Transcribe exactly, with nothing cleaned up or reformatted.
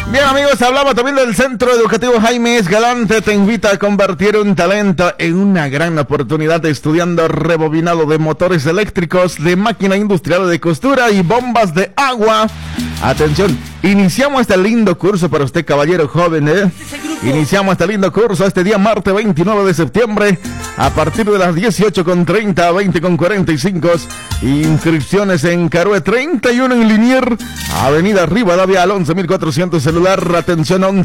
Bien, amigos, hablamos también del Centro Educativo Jaime Escalante. Te invita a convertir un talento en una gran oportunidad estudiando rebobinado de motores eléctricos, de máquina industrial de costura y bombas de agua. Atención, iniciamos este lindo curso para usted, caballero joven, ¿eh? Iniciamos este lindo curso este día martes veintinueve de septiembre a partir de las dieciocho con treinta a veinte con cuarenta y cinco. Inscripciones en Caroe treinta y uno en Linier, Avenida Rivadavia al once mil cuatrocientos, celular, atención, once